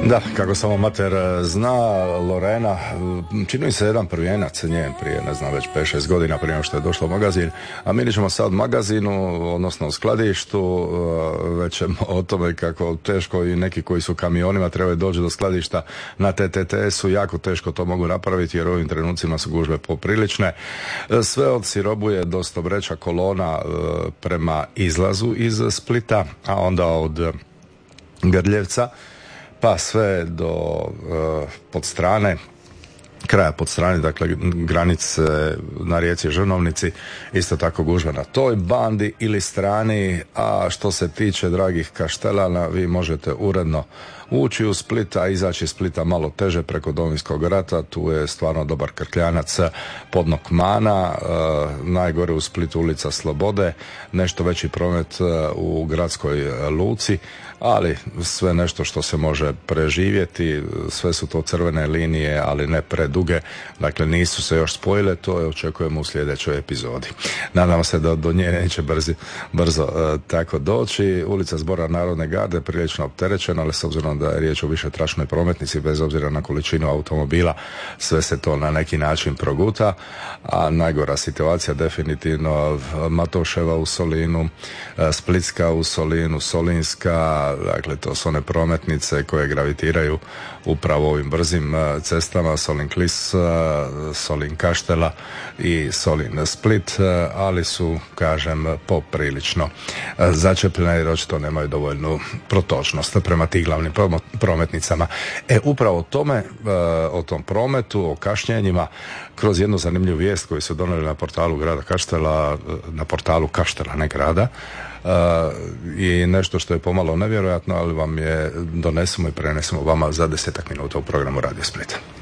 Da, kako samo mater zna, Lorena, čini mi se jedan prvijenac njen prije, ne znam, već 5-6 godina prije što je došla u magazin, a mi ćemo sad magazinu, odnosno u skladištu, već ćemo o tome kako teško i neki koji su kamionima trebaju doći do skladišta na TTTS-u, jako teško to mogu napraviti jer u ovim trenucima su gužve poprilične. Sve od Sirobuje do Stobreća kolona prema izlazu iz Splita, a onda od Grljevca pa sve do Podstrane, kraja Podstrane, dakle granice na rijeci Žrnovnici, isto tako gužva na toj bandi ili strani. A što se tiče dragih Kaštelana, vi možete uredno ući u Split, a izaći iz Splita malo teže preko Domovinskog rata. Tu je stvarno dobar krkljanac podnog Mana, najgore u Splitu ulica Slobode, nešto veći promet u gradskoj luci, ali sve nešto što se može preživjeti. Sve su to crvene linije, ali ne preduge, dakle nisu se još spojile, to je očekujemo u sljedećoj epizodi. Nadamo se da do nje neće brzo tako doći. Ulica Zbora Narodne garde prilično opterećena, ali s obzirom da je riječ o višetračnoj prometnici, bez obzira na količinu automobila, sve se to na neki način proguta, a najgora situacija definitivno Matoševa u Solinu, Splitska u Solinu, Solinska, dakle to su one prometnice koje gravitiraju upravo ovim brzim cestama, Solin Klis, Solin Kaštela i Solin Split, ali su, kažem, poprilično začepljene jer očito nemaju dovoljnu protočnost prema tih glavnim prometnicama. Upravo o tom prometu, o kašnjenjima, kroz jednu zanimljivu vijest koju su donijeli na portalu grada Kaštela, na portalu Kaštela, ne grada, i nešto što je pomalo nevjerojatno, ali vam je donesemo i prenesemo vama za 10 minuta u programu Radio Splita.